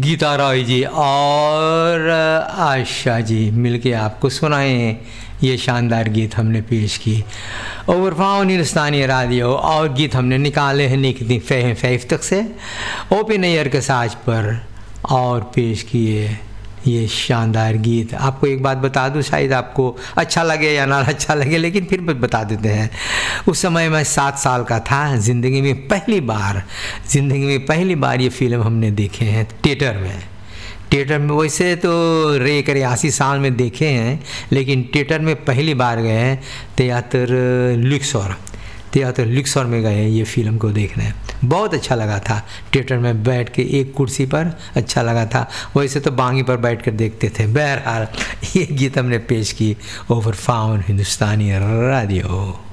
गीता रॉय जी और आशा जी मिलके आपको सुनाए ये शानदार गीत हमने पेश की। ओवरफाउन हिंदुस्तानी रेडियो और गीत हमने निकाले हैं निकती फ़हम फ़ैफ तक से ओपी नैयर के साज पर और पेश किए ये शानदार गीत। आपको एक बात बता दूं, शायद आपको अच्छा लगे या ना अच्छा लगे, लेकिन फिर बता देते हैं। उस समय मैं 7 साल का था। ज़िंदगी में पहली बार ये फिल्म हमने देखे हैं थिएटर में। वैसे तो 81 साल में देखे हैं, लेकिन थिएटर में पहली बार गए हैं। थिएटर लुक्सोर में गए ये फिल्म को देखने। बहुत अच्छा लगा था थिएटर में बैठ के एक कुर्सी पर, अच्छा लगा था। वैसे तो बांगी पर बैठ कर देखते थे। बहरहाल ये गीत हमने पेश की ओवरफाउन हिंदुस्तानी रेडियो।